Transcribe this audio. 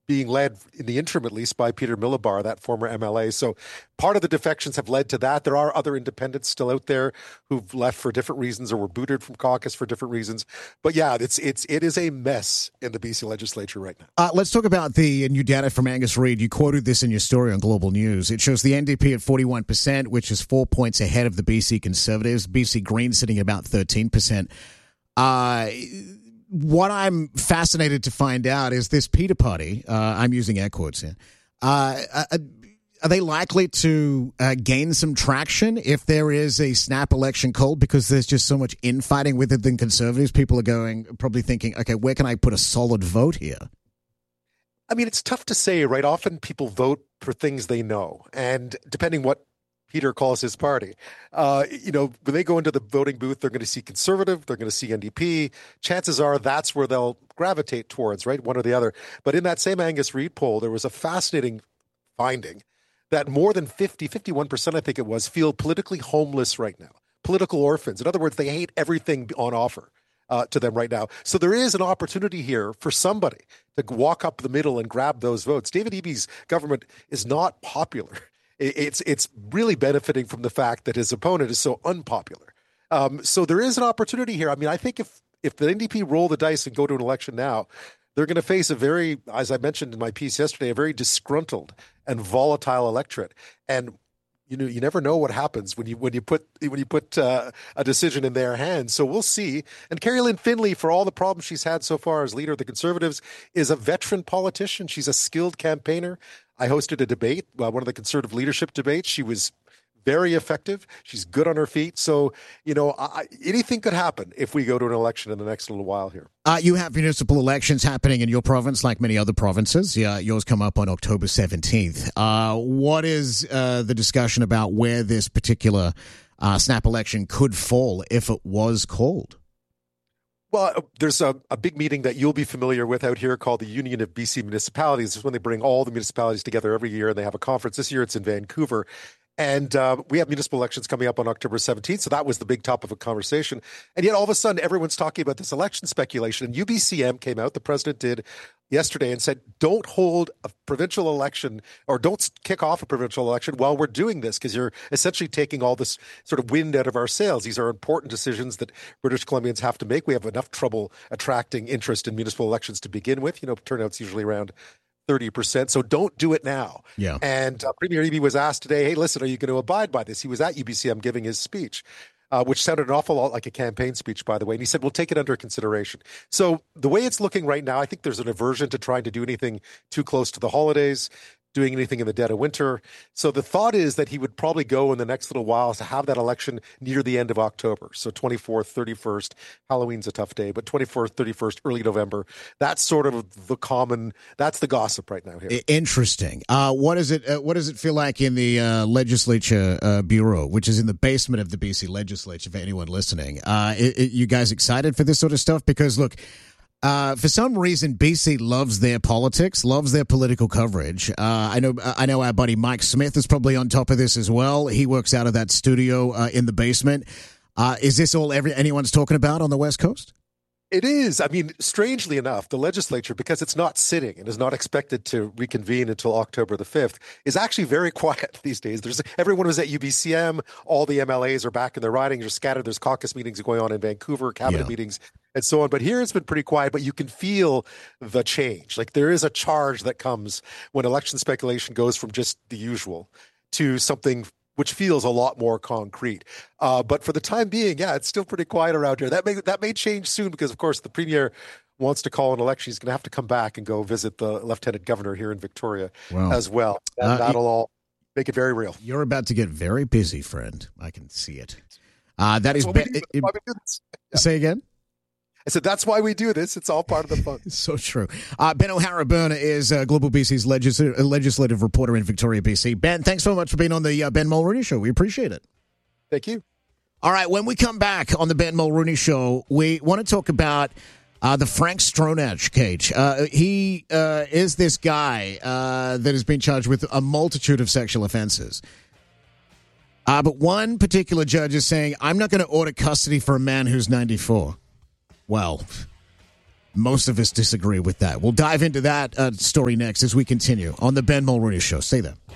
being led, in the interim at least, by Peter Milibar, that former MLA. So part of the defections have led to that. There are other independents still out there who've left for different reasons or were booted from caucus for different reasons. But yeah, it is a mess in the BC legislature right now. Let's talk about the new data from Angus Reid. You quoted this in your story on Global News. It shows the NDP at 41%, which is 4 points ahead of the BC Conservatives. BC Greens sitting at about 13%. What I'm fascinated to find out is this Peter Party, I'm using air quotes here, are they likely to gain some traction if there is a snap election called, because there's just so much infighting with it than Conservatives? People are probably thinking, okay, where can I put a solid vote here? I mean, it's tough to say, right? Often people vote for things they know, and depending what Peter calls his party. When they go into the voting booth, they're going to see Conservative, they're going to see NDP. Chances are that's where they'll gravitate towards, right? One or the other. But in that same Angus Reid poll, there was a fascinating finding that more than 51%, I think it was, feel politically homeless right now. Political orphans. In other words, they hate everything on offer to them right now. So there is an opportunity here for somebody to walk up the middle and grab those votes. David Eby's government is not popular. It's really benefiting from the fact that his opponent is so unpopular. So there is an opportunity here. I mean, I think if the NDP roll the dice and go to an election now, they're going to face a very, as I mentioned in my piece yesterday, a very disgruntled and volatile electorate. And you never know what happens when you put a decision in their hands. So we'll see. And Carrie-Lynne Finley, for all the problems she's had so far as leader of the Conservatives, is a veteran politician. She's a skilled campaigner. I hosted a debate, one of the Conservative leadership debates. She was very effective. She's good on her feet. So, anything could happen if we go to an election in the next little while here. You have municipal elections happening in your province like many other provinces. Yeah, yours come up on October 17th. What is the discussion about where this particular snap election could fall if it was called? Well, there's a big meeting that you'll be familiar with out here called the Union of BC Municipalities. It's when they bring all the municipalities together every year, and they have a conference. This year it's in Vancouver. And we have municipal elections coming up on October 17th, so that was the big topic of conversation. And yet all of a sudden, everyone's talking about this election speculation. And UBCM came out, the president did yesterday, and said, don't hold a provincial election or don't kick off a provincial election while we're doing this, because you're essentially taking all this sort of wind out of our sails. These are important decisions that British Columbians have to make. We have enough trouble attracting interest in municipal elections to begin with. Turnout's usually around 30%. So don't do it now. Yeah. And Premier Eby was asked today, hey, listen, are you going to abide by this? He was at UBCM giving his speech, which sounded an awful lot like a campaign speech, by the way. And he said, we'll take it under consideration. So the way it's looking right now, I think there's an aversion to trying to do anything too close to the holidays, doing anything in the dead of winter. So the thought is that he would probably go in the next little while to have that election near the end of October. So 24th, 31st, Halloween's a tough day, but 24th, 31st, early November. That's sort of that's the gossip right now here. Interesting. What does it feel like in the legislature bureau, which is in the basement of the BC legislature, for anyone listening? You guys excited for this sort of stuff? Because look, for some reason, BC loves their politics, loves their political coverage. I know our buddy Mike Smith is probably on top of this as well. He works out of that studio in the basement. Is this all anyone's talking about on the West Coast? It is. I mean, strangely enough, the legislature, because it's not sitting and is not expected to reconvene until October the 5th, is actually very quiet these days. Everyone was at UBCM. All the MLAs are back in their ridings, are scattered. There's caucus meetings going on in Vancouver, cabinet meetings, and so on. But here it's been pretty quiet, but you can feel the change. Like there is a charge that comes when election speculation goes from just the usual to something which feels a lot more concrete. But for the time being, it's still pretty quiet around here. That may change soon because, of course, the Premier wants to call an election. He's going to have to come back and go visit the Lieutenant Governor here in Victoria as well. And that'll all make it very real. You're about to get very busy, friend. I can see it. Say again? I said, that's why we do this. It's all part of the fun. So true. Ben O'Hara-Byrne is Global BC's legislative reporter in Victoria, BC. Ben, thanks so much for being on the Ben Mulrooney Show. We appreciate it. Thank you. All right, when we come back on the Ben Mulrooney Show, we want to talk about the Frank Stronach case. He is this guy that has been charged with a multitude of sexual offenses. But one particular judge is saying, I'm not going to order custody for a man who's 94. Well, Most of us disagree with that. We'll dive into that story next as we continue on the Ben Mulroney Show. Stay there.